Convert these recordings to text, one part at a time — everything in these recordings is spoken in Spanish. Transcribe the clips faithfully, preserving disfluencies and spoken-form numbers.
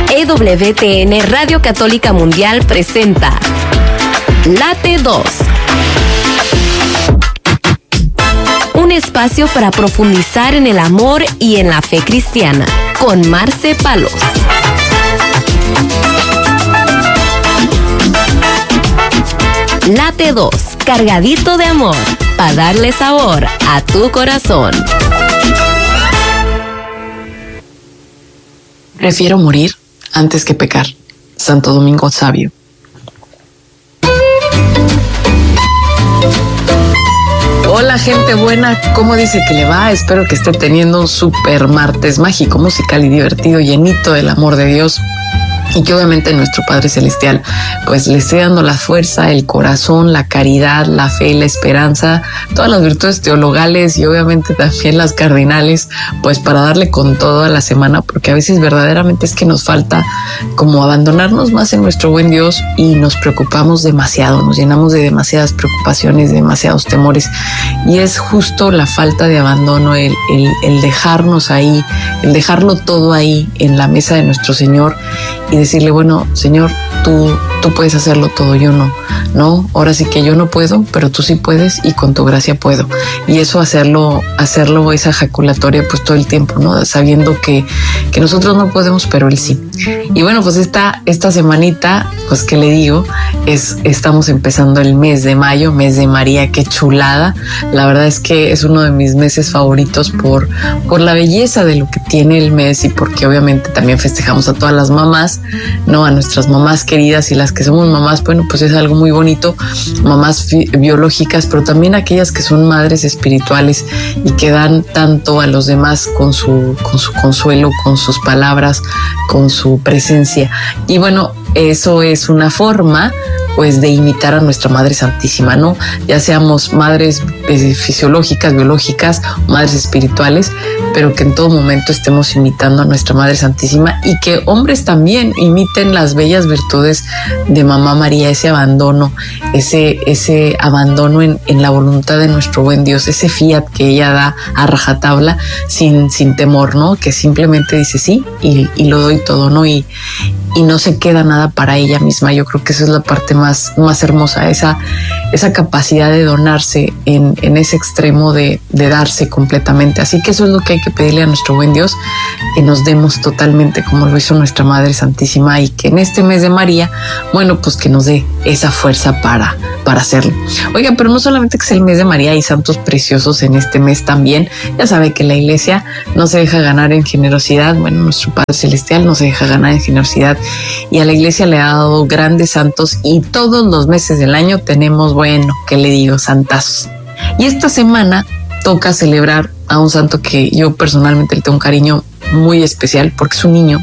E W T N Radio Católica Mundial presenta Late dos. Un espacio para profundizar en el amor y en la fe cristiana, con Marce Palos. Late dos, cargadito de amor, para darle sabor a tu corazón. Prefiero morir antes que pecar. Santo Domingo Sabio. Hola gente buena, ¿cómo dice que le va? Espero que esté teniendo un super martes mágico, musical y divertido, llenito del amor de Dios. Y que obviamente nuestro Padre Celestial pues le esté dando la fuerza, el corazón, la caridad, la fe, la esperanza, todas las virtudes teologales y obviamente también las cardinales, pues para darle con todo a la semana, porque a veces verdaderamente es que nos falta como abandonarnos más en nuestro buen Dios y nos preocupamos demasiado, nos llenamos de demasiadas preocupaciones, de demasiados temores, y es justo la falta de abandono, el, el, el dejarnos ahí, el dejarlo todo ahí en la mesa de nuestro Señor y decirle, bueno, Señor, tú, tú puedes hacerlo todo, yo no, ¿no? Ahora sí que yo no puedo, pero tú sí puedes y con tu gracia puedo. Y eso hacerlo, hacerlo esa ejaculatoria pues todo el tiempo, ¿no? Sabiendo que, que nosotros no podemos, pero Él sí. Y bueno, pues esta, esta semanita, pues ¿qué le digo? Es, estamos empezando el mes de mayo, mes de María, qué chulada. La verdad es que es uno de mis meses favoritos por, por la belleza de lo que tiene el mes y porque obviamente también festejamos a todas las mamás, no, a nuestras mamás queridas, y las que somos mamás, bueno, pues es algo muy bonito, mamás biológicas, pero también aquellas que son madres espirituales y que dan tanto a los demás con su, con su consuelo, con sus palabras, con su presencia. Y bueno, eso es una forma pues de imitar a nuestra Madre Santísima, ¿no? Ya seamos madres eh, fisiológicas, biológicas, madres espirituales, pero que en todo momento estemos imitando a nuestra Madre Santísima y que hombres también imiten las bellas virtudes de Mamá María, ese abandono, ese, ese abandono en, en la voluntad de nuestro buen Dios, ese fiat que ella da a rajatabla sin, sin temor, ¿no? Que simplemente dice sí y, y lo doy todo, ¿no? Y, y no se queda nada para ella misma. Yo creo que esa es la parte más, más hermosa, esa, esa capacidad de donarse en, en ese extremo de, de darse completamente. Así que eso es lo que hay que pedirle a nuestro buen Dios, que nos demos totalmente como lo hizo nuestra Madre Santísima, y que en este mes de María, bueno, pues que nos dé esa fuerza para, para hacerlo. Oiga, pero no solamente que es el mes de María, hay santos preciosos en este mes también. Ya sabe que la Iglesia no se deja ganar en generosidad. Bueno, nuestro Padre Celestial no se deja ganar en generosidad, y a la Iglesia le ha dado grandes santos, y todos los meses del año tenemos, bueno, ¿qué le digo? Santazos. Y esta semana toca celebrar a un santo que yo personalmente le tengo un cariño muy especial porque es un niño,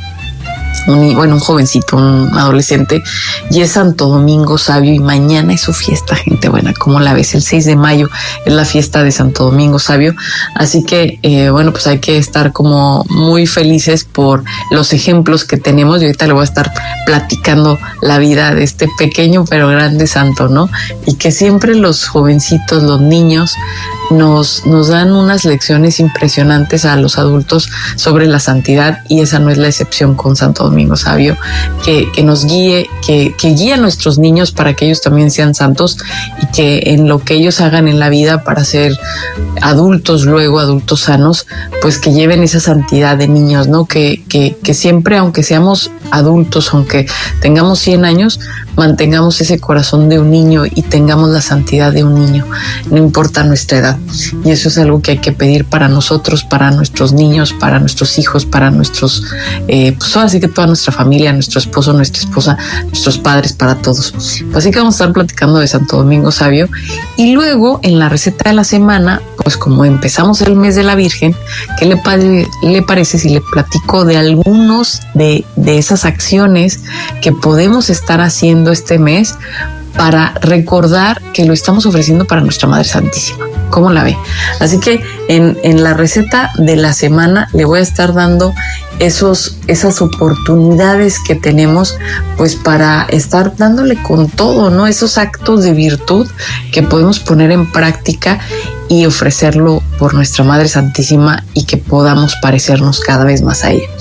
un, bueno, un jovencito, un adolescente, y es Santo Domingo Sabio, y mañana es su fiesta, gente buena. Como la ves, el seis de mayo es la fiesta de Santo Domingo Sabio, así que eh, bueno, pues hay que estar como muy felices por los ejemplos que tenemos, y ahorita le voy a estar platicando la vida de este pequeño pero grande santo, ¿no? Y que siempre los jovencitos, los niños, nos, nos dan unas lecciones impresionantes a los adultos sobre la santidad, y esa no es la excepción con Santo Domingo Sabio, que, que nos guíe, que, que guíe a nuestros niños para que ellos también sean santos, y que en lo que ellos hagan en la vida para ser adultos, luego adultos sanos, pues que lleven esa santidad de niños, ¿no? Que, que, que siempre, aunque seamos adultos, aunque tengamos cien años, mantengamos ese corazón de un niño y tengamos la santidad de un niño, no importa nuestra edad. Y eso es algo que hay que pedir para nosotros, para nuestros niños, para nuestros hijos, para nuestros, eh, pues así que toda nuestra familia, nuestro esposo, nuestra esposa, nuestros padres, para todos. Así que vamos a estar platicando de Santo Domingo Sabio. Y luego, en la receta de la semana, pues como empezamos el mes de la Virgen, ¿qué le, pa- le parece si le platico de algunos de, de esas acciones que podemos estar haciendo este mes para recordar que lo estamos ofreciendo para nuestra Madre Santísima? ¿Cómo la ve? Así que en, en la receta de la semana le voy a estar dando esos, esas oportunidades que tenemos pues para estar dándole con todo, ¿no? Esos actos de virtud que podemos poner en práctica y ofrecerlo por nuestra Madre Santísima, y que podamos parecernos cada vez más a ella.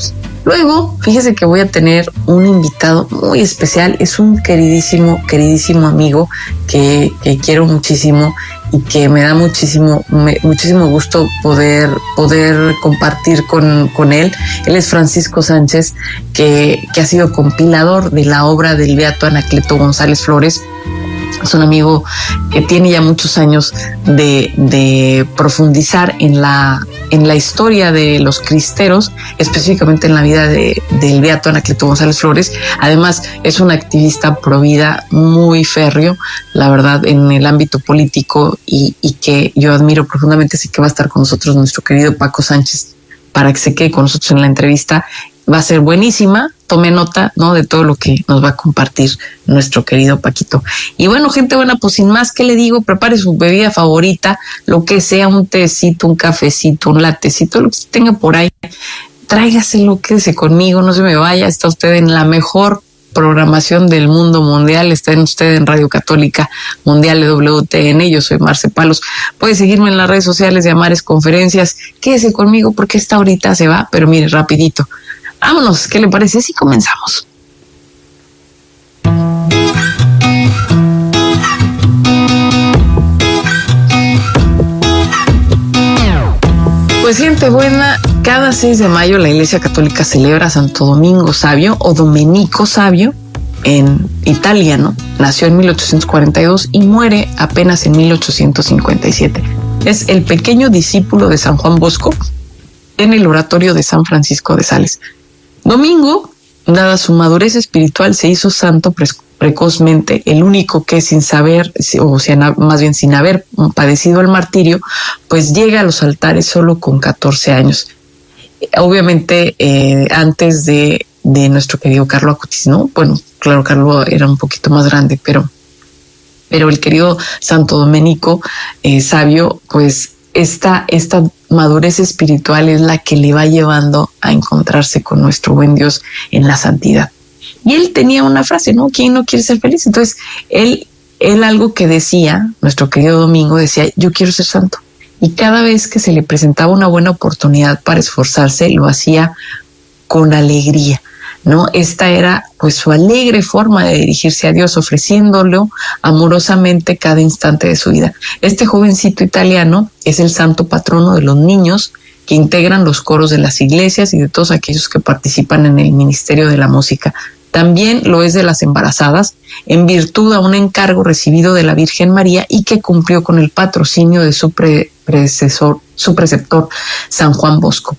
Luego, fíjese que voy a tener un invitado muy especial. Es un queridísimo, queridísimo amigo que, que quiero muchísimo y que me da muchísimo, me, muchísimo gusto poder, poder compartir con, con él. Él es Francisco Sánchez, que, que ha sido compilador de la obra del beato Anacleto González Flores. Es un amigo que tiene ya muchos años de, de profundizar en la, en la historia de los cristeros, específicamente en la vida de, del beato Anacleto González Flores. Además, es un activista pro vida muy férreo, la verdad, en el ámbito político y, y que yo admiro profundamente. Así que va a estar con nosotros nuestro querido Paco Sánchez para que se quede con nosotros en la entrevista. Va a ser buenísima. Tome nota, ¿no?, de todo lo que nos va a compartir nuestro querido Paquito. Y bueno, gente buena, pues sin más que le digo, prepare su bebida favorita, lo que sea, un tecito, un cafecito, un latecito, lo que tenga por ahí. Tráigaselo, quédese conmigo, no se me vaya. Está usted en la mejor programación del mundo mundial. Está en usted en Radio Católica Mundial de W T N. Yo soy Marce Palos. Puede seguirme en las redes sociales de Amares Conferencias. Quédese conmigo porque esta ahorita se va, pero mire, rapidito. Vámonos, ¿qué le parece si comenzamos? Pues gente buena, cada seis de mayo la Iglesia Católica celebra a Santo Domingo Sabio o Domenico Sabio en italiano. Nació en mil ochocientos cuarenta y dos y muere apenas en mil ochocientos cincuenta y siete. Es el pequeño discípulo de San Juan Bosco en el oratorio de San Francisco de Sales. Domingo, dada su madurez espiritual, se hizo santo pre- precozmente, el único que sin saber, o sea, más bien sin haber padecido el martirio, pues llega a los altares solo con catorce años. Obviamente, eh, antes de, de nuestro querido Carlo Acutis, ¿no? Bueno, claro, Carlo era un poquito más grande, pero, pero el querido Santo Domenico eh, Sabio, pues esta, esta madurez espiritual es la que le va llevando a encontrarse con nuestro buen Dios en la santidad. Y él tenía una frase, ¿no? ¿Quién no quiere ser feliz? Entonces, él, él algo que decía, nuestro querido Domingo decía, yo quiero ser santo. Y cada vez que se le presentaba una buena oportunidad para esforzarse, lo hacía con alegría, ¿no? Esta era pues su alegre forma de dirigirse a Dios, ofreciéndolo amorosamente cada instante de su vida. Este jovencito italiano es el santo patrono de los niños que integran los coros de las iglesias y de todos aquellos que participan en el ministerio de la música. También lo es de las embarazadas, en virtud a un encargo recibido de la Virgen María y que cumplió con el patrocinio de su pre- predecesor, su preceptor, San Juan Bosco.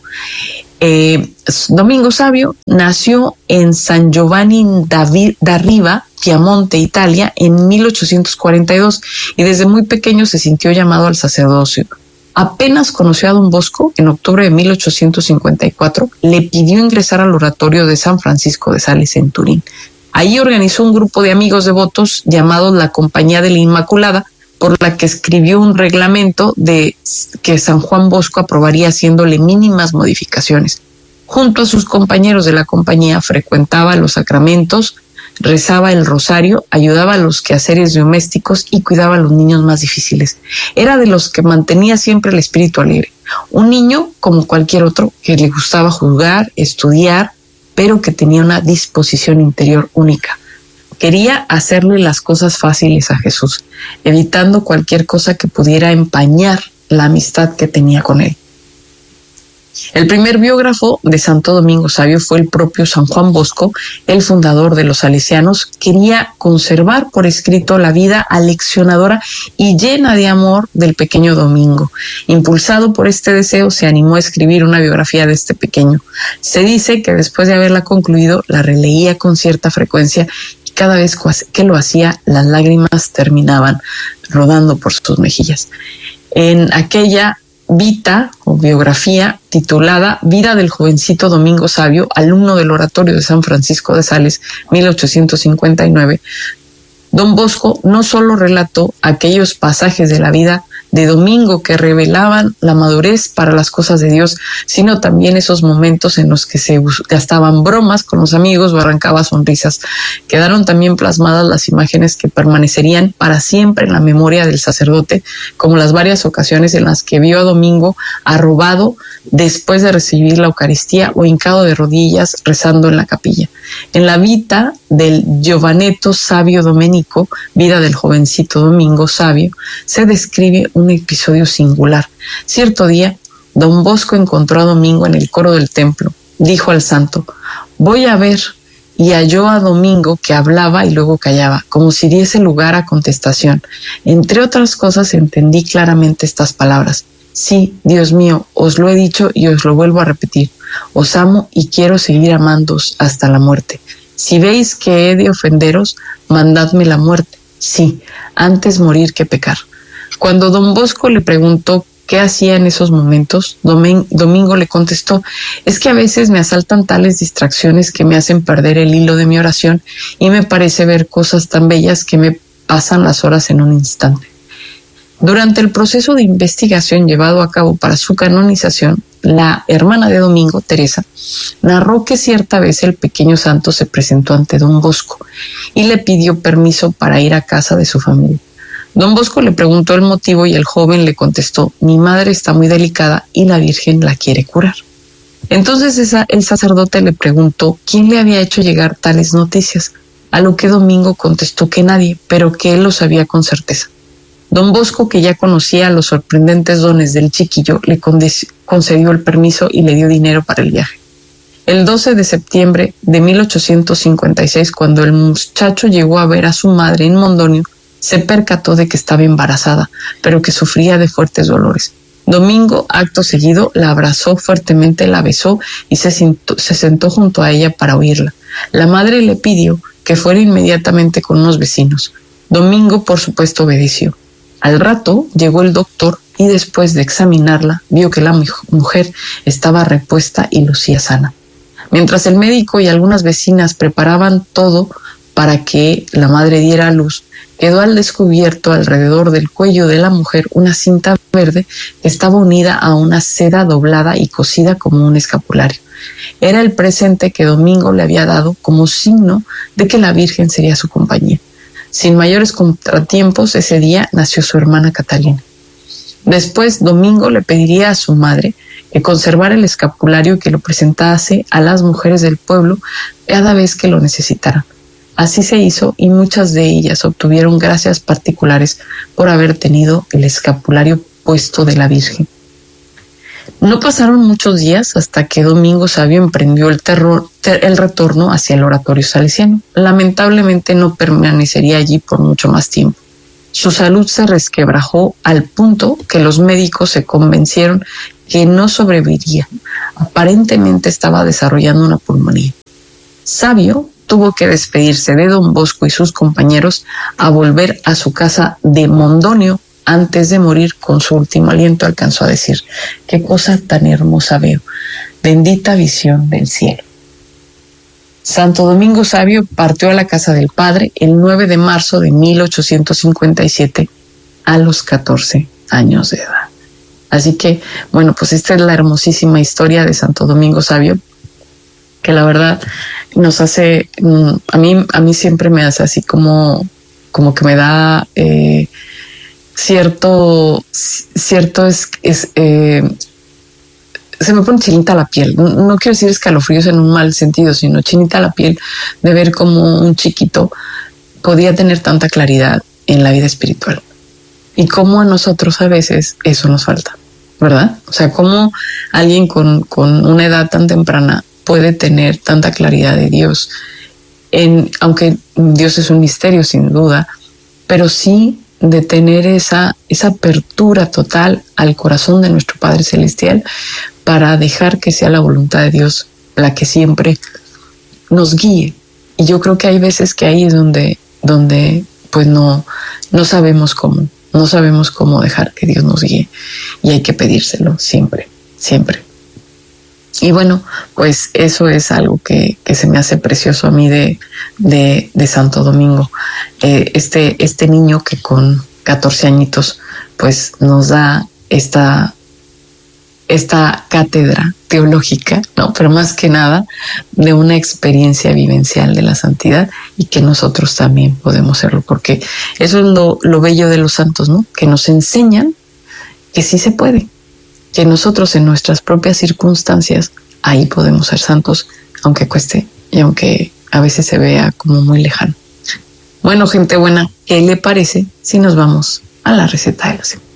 Eh, Domingo Sabio nació en San Giovanni da Riva, Piamonte, Italia, en mil ochocientos cuarenta y dos y desde muy pequeño se sintió llamado al sacerdocio. Apenas conoció a Don Bosco, en octubre de mil ochocientos cincuenta y cuatro, le pidió ingresar al oratorio de San Francisco de Sales en Turín. Ahí organizó un grupo de amigos devotos llamados la Compañía de la Inmaculada, por la que escribió un reglamento de que San Juan Bosco aprobaría haciéndole mínimas modificaciones. Junto a sus compañeros de la compañía frecuentaba los sacramentos, rezaba el rosario, ayudaba a los quehaceres domésticos y cuidaba a los niños más difíciles. Era de los que mantenía siempre el espíritu alegre. Un niño como cualquier otro que le gustaba jugar, estudiar, pero que tenía una disposición interior única. Quería hacerle las cosas fáciles a Jesús, evitando cualquier cosa que pudiera empañar la amistad que tenía con él. El primer biógrafo de Santo Domingo Sabio fue el propio San Juan Bosco, el fundador de los salesianos. Quería conservar por escrito la vida aleccionadora y llena de amor del pequeño Domingo. Impulsado por este deseo, se animó a escribir una biografía de este pequeño. Se dice que después de haberla concluido, la releía con cierta frecuencia y cada vez que lo hacía, las lágrimas terminaban rodando por sus mejillas. En aquella Vita o biografía titulada Vida del jovencito Domingo Sabio, alumno del oratorio de San Francisco de Sales, mil ochocientos cincuenta y nueve, Don Bosco no solo relató aquellos pasajes de la vida de domingo que revelaban la madurez para las cosas de Dios, sino también esos momentos en los que se gastaban bromas con los amigos o arrancaba sonrisas. Quedaron también plasmadas las imágenes que permanecerían para siempre en la memoria del sacerdote, como las varias ocasiones en las que vio a Domingo arrobado después de recibir la Eucaristía o hincado de rodillas rezando en la capilla. En la vita del Giovanetto Savio Domenico, vida del jovencito Domingo Savio, se describe un episodio singular. Cierto día, don Bosco encontró a Domingo en el coro del templo. Dijo al santo: voy a ver, y halló a Domingo que hablaba y luego callaba, como si diese lugar a contestación. Entre otras cosas entendí claramente estas palabras: sí, Dios mío, os lo he dicho y os lo vuelvo a repetir. Os amo y quiero seguir amándoos hasta la muerte. Si veis que he de ofenderos, mandadme la muerte. Sí, antes morir que pecar. Cuando don Bosco le preguntó qué hacía en esos momentos, Domingo le contestó: es que a veces me asaltan tales distracciones que me hacen perder el hilo de mi oración y me parece ver cosas tan bellas que me pasan las horas en un instante. Durante el proceso de investigación llevado a cabo para su canonización, la hermana de Domingo, Teresa, narró que cierta vez el pequeño santo se presentó ante don Bosco y le pidió permiso para ir a casa de su familia. Don Bosco le preguntó el motivo y el joven le contestó: mi madre está muy delicada y la Virgen la quiere curar. Entonces esa, el sacerdote le preguntó quién le había hecho llegar tales noticias, a lo que Domingo contestó que nadie, pero que él lo sabía con certeza. Don Bosco, que ya conocía los sorprendentes dones del chiquillo, le concedió el permiso y le dio dinero para el viaje. El doce de septiembre de mil ochocientos cincuenta y seis, cuando el muchacho llegó a ver a su madre en Mondonio, se percató de que estaba embarazada, pero que sufría de fuertes dolores. Domingo, acto seguido, la abrazó fuertemente, la besó y se sentó, se sentó junto a ella para oírla. La madre le pidió que fuera inmediatamente con unos vecinos. Domingo, por supuesto, obedeció. Al rato llegó el doctor y después de examinarla vio que la mujer estaba repuesta y lucía sana. Mientras el médico y algunas vecinas preparaban todo para que la madre diera a luz, quedó al descubierto alrededor del cuello de la mujer una cinta verde que estaba unida a una seda doblada y cosida como un escapulario. Era el presente que Domingo le había dado como signo de que la Virgen sería su compañía. Sin mayores contratiempos, ese día nació su hermana Catalina. Después, Domingo le pediría a su madre que conservara el escapulario y que lo presentase a las mujeres del pueblo cada vez que lo necesitaran. Así se hizo y muchas de ellas obtuvieron gracias particulares por haber tenido el escapulario puesto de la Virgen. No pasaron muchos días hasta que Domingo Savio emprendió el, terror, ter, el retorno hacia el oratorio salesiano. Lamentablemente no permanecería allí por mucho más tiempo. Su salud se resquebrajó al punto que los médicos se convencieron que no sobreviviría. Aparentemente estaba desarrollando una pulmonía. Savio tuvo que despedirse de don Bosco y sus compañeros a volver a su casa de Mondonio. Antes de morir, con su último aliento, alcanzó a decir: qué cosa tan hermosa veo, bendita visión del cielo. Santo Domingo Savio partió a la casa del Padre el nueve de marzo de mil ochocientos cincuenta y siete a los catorce años de edad. Así que, bueno, pues esta es la hermosísima historia de Santo Domingo Savio, que la verdad nos hace, a mí, a mí siempre me hace así como, como que me da eh, cierto, cierto es, es eh, se me pone chinita la piel. No, no quiero decir escalofríos en un mal sentido, sino chinita la piel de ver cómo un chiquito podía tener tanta claridad en la vida espiritual y cómo a nosotros a veces eso nos falta, ¿verdad? O sea, cómo alguien con, con una edad tan temprana puede tener tanta claridad de Dios, en, aunque Dios es un misterio sin duda, pero sí de tener esa, esa apertura total al corazón de nuestro Padre Celestial para dejar que sea la voluntad de Dios la que siempre nos guíe. Y yo creo que hay veces que ahí es donde, donde pues no, no sabemos cómo, no sabemos cómo dejar que Dios nos guíe, y hay que pedírselo siempre, siempre. Y bueno, pues eso es algo que, que se me hace precioso a mí de, de, de Santo Domingo. Eh, este, este niño que con catorce añitos pues nos da esta, esta cátedra teológica, ¿no? Pero más que nada de una experiencia vivencial de la santidad y que nosotros también podemos serlo, porque eso es lo, lo bello de los santos, ¿no? Que nos enseñan que sí se puede, que nosotros en nuestras propias circunstancias ahí podemos ser santos, aunque cueste y aunque a veces se vea como muy lejano. Bueno, gente buena, ¿qué le parece si nos vamos a la receta de la semana?